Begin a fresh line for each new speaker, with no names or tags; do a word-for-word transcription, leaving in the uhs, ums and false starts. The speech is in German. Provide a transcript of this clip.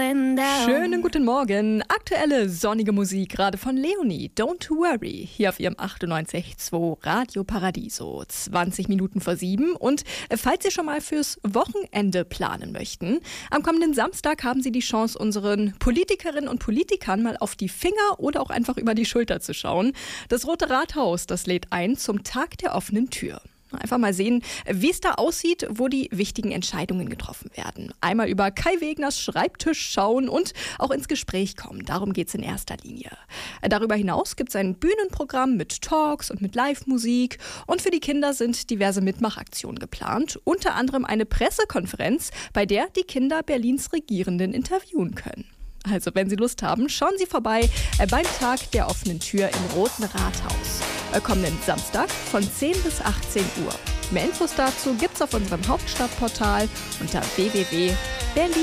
going down.
Schönen guten Morgen. Aktuelle sonnige Musik, gerade von Leonie. Don't worry. Hier auf ihrem achtundneunzig Komma zwei Radio Paradiso. zwanzig Minuten vor sieben. Und falls Sie schon mal fürs Wochenende planen möchten, am kommenden Samstag haben Sie die Chance, unseren Politikerinnen und Politikern mal auf die Finger oder auch einfach über die Schulter zu schauen. Das Rote Rathaus, das lädt ein zum Tag der offenen Tür. Einfach mal sehen, wie es da aussieht, wo die wichtigen Entscheidungen getroffen werden. Einmal über Kai Wegners Schreibtisch schauen und auch ins Gespräch kommen. Darum geht es in erster Linie. Darüber hinaus gibt es ein Bühnenprogramm mit Talks und mit Live-Musik. Und für die Kinder sind diverse Mitmachaktionen geplant. Unter anderem eine Pressekonferenz, bei der die Kinder Berlins Regierenden interviewen können. Also wenn Sie Lust haben, schauen Sie vorbei äh, beim Tag der offenen Tür im Roten Rathaus. Äh, kommenden Samstag von zehn bis achtzehn Uhr. Mehr Infos dazu gibt's auf unserem Hauptstadtportal unter w w w punkt berlin